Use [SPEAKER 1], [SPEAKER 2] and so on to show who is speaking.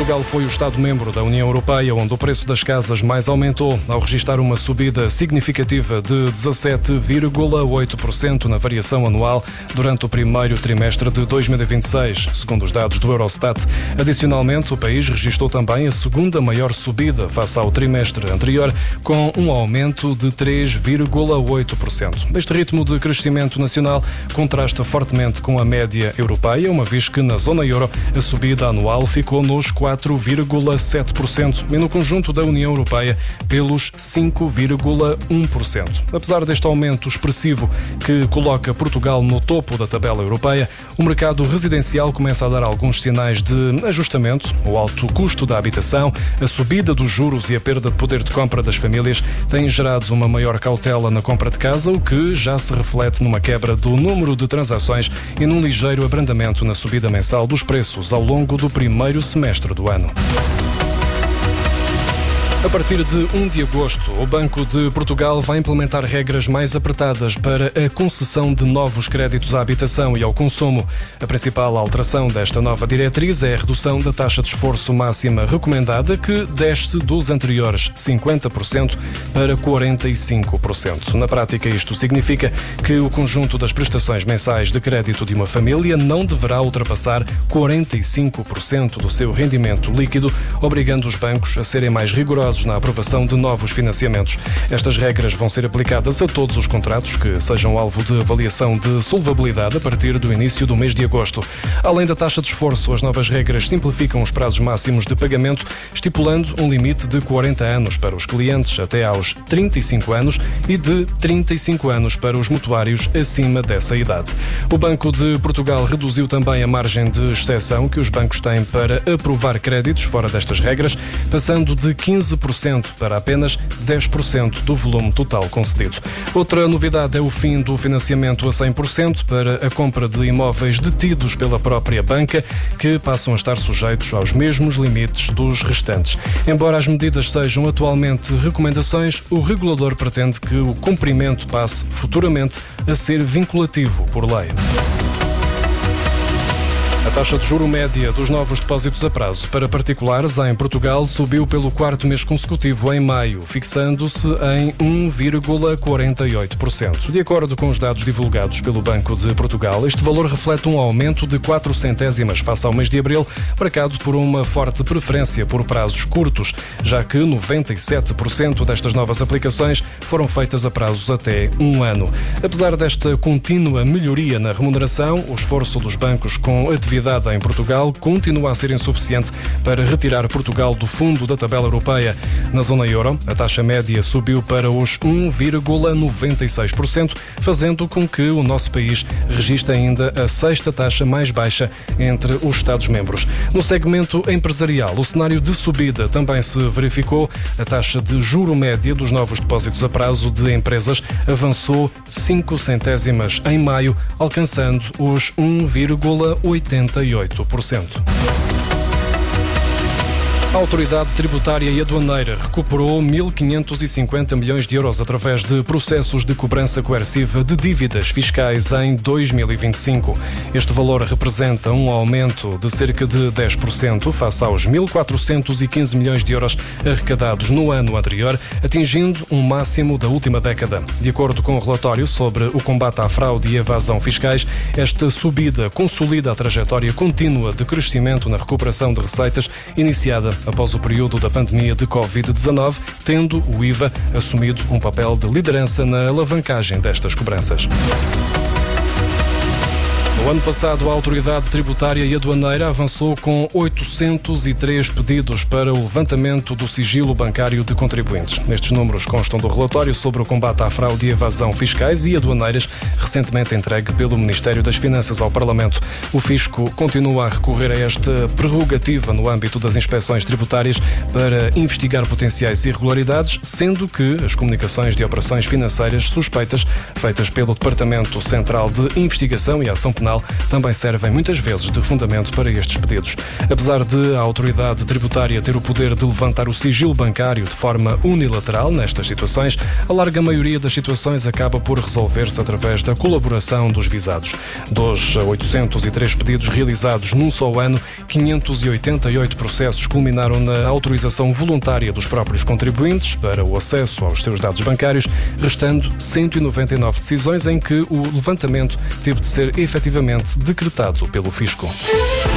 [SPEAKER 1] Portugal foi o Estado-membro da União Europeia onde o preço das casas mais aumentou, ao registrar uma subida significativa de 17,8% na variação anual durante o primeiro trimestre de 2026, segundo os dados do Eurostat. Adicionalmente, o país registrou também a segunda maior subida face ao trimestre anterior, com um aumento de 3,8%. Este ritmo de crescimento nacional contrasta fortemente com a média europeia, uma vez que na zona euro a subida anual ficou nos 4,7% e no conjunto da União Europeia pelos 5,1%. Apesar deste aumento expressivo que coloca Portugal no topo da tabela europeia, o mercado residencial começa a dar alguns sinais de ajustamento. O alto custo da habitação, a subida dos juros e a perda de poder de compra das famílias têm gerado uma maior cautela na compra de casa, o que já se reflete numa quebra do número de transações e num ligeiro abrandamento na subida mensal dos preços ao longo do primeiro semestre do ano. A partir de 1 de agosto, o Banco de Portugal vai implementar regras mais apertadas para a concessão de novos créditos à habitação e ao consumo. A principal alteração desta nova diretriz é a redução da taxa de esforço máxima recomendada, que desce dos anteriores 50% para 45%. Na prática, isto significa que o conjunto das prestações mensais de crédito de uma família não deverá ultrapassar 45% do seu rendimento líquido, obrigando os bancos a serem mais rigorosos na aprovação de novos financiamentos. Estas regras vão ser aplicadas a todos os contratos que sejam alvo de avaliação de solvabilidade a partir do início do mês de agosto. Além da taxa de esforço, as novas regras simplificam os prazos máximos de pagamento, estipulando um limite de 40 anos para os clientes até aos 35 anos e de 35 anos para os mutuários acima dessa idade. O Banco de Portugal reduziu também a margem de exceção que os bancos têm para aprovar créditos fora destas regras, passando de 15% para apenas 10% do volume total concedido. Outra novidade é o fim do financiamento a 100% para a compra de imóveis detidos pela própria banca, que passam a estar sujeitos aos mesmos limites dos restantes. Embora as medidas sejam atualmente recomendações, o regulador pretende que o cumprimento passe futuramente a ser vinculativo por lei. A taxa de juro média dos novos depósitos a prazo para particulares em Portugal subiu pelo quarto mês consecutivo em maio, fixando-se em 1,48%. De acordo com os dados divulgados pelo Banco de Portugal, este valor reflete um aumento de 4 centésimas face ao mês de abril, marcado por uma forte preferência por prazos curtos, já que 97% destas novas aplicações foram feitas a prazos até 1 ano. Apesar desta contínua melhoria na remuneração, o esforço dos bancos com atividade em Portugal continua a ser insuficiente para retirar Portugal do fundo da tabela europeia. Na zona euro, a taxa média subiu para os 1,96%, fazendo com que o nosso país registre ainda a sexta taxa mais baixa entre os Estados-membros. No segmento empresarial, o cenário de subida também se verificou. A taxa de juro média dos novos depósitos a prazo de empresas avançou 5 centésimas em maio, alcançando os 1,88%. A Autoridade Tributária e Aduaneira recuperou 1.550 milhões de euros através de processos de cobrança coerciva de dívidas fiscais em 2025. Este valor representa um aumento de cerca de 10% face aos 1.415 milhões de euros arrecadados no ano anterior, atingindo um máximo da última década. De acordo com o relatório sobre o combate à fraude e evasão fiscais, esta subida consolida a trajetória contínua de crescimento na recuperação de receitas iniciada após o período da pandemia de Covid-19, tendo o IVA assumido um papel de liderança na alavancagem destas cobranças. No ano passado, a Autoridade Tributária e Aduaneira avançou com 803 pedidos para o levantamento do sigilo bancário de contribuintes. Estes números constam do relatório sobre o combate à fraude e evasão fiscais e aduaneiras, recentemente entregue pelo Ministério das Finanças ao Parlamento. O Fisco continua a recorrer a esta prerrogativa no âmbito das inspeções tributárias para investigar potenciais irregularidades, sendo que as comunicações de operações financeiras suspeitas feitas pelo Departamento Central de Investigação e Ação Penal unilateral também servem muitas vezes de fundamento para estes pedidos. Apesar de a autoridade tributária ter o poder de levantar o sigilo bancário de forma unilateral nestas situações, a larga maioria das situações acaba por resolver-se através da colaboração dos visados. Dos 803 pedidos realizados num só ano, 588 processos culminaram na autorização voluntária dos próprios contribuintes para o acesso aos seus dados bancários, restando 199 decisões em que o levantamento teve de ser efetivamente decretado pelo Fisco.